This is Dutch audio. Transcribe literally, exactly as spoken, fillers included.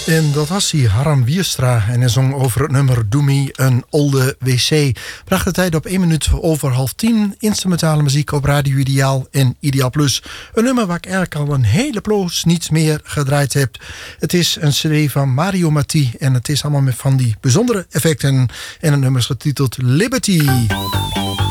En dat was hij, Harm Wierstra. En hij zong over het nummer Doe Me een Olde wc. Bracht de tijd op één minuut over half tien. Instrumentale muziek op Radio Ideaal en Ideaal Plus. Een nummer waar ik eigenlijk al een hele ploos niets meer gedraaid heb. Het is een cd van Mario Matti. En het is allemaal met van die bijzondere effecten. En het nummer is getiteld Liberty.